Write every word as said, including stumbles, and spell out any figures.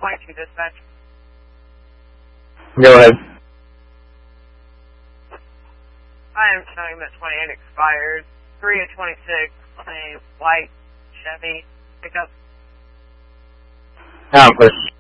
twenty-two dispatch. Go ahead. I am showing that twenty-eight expired. three of twenty-six, a white Chevy pickup. Accomplish.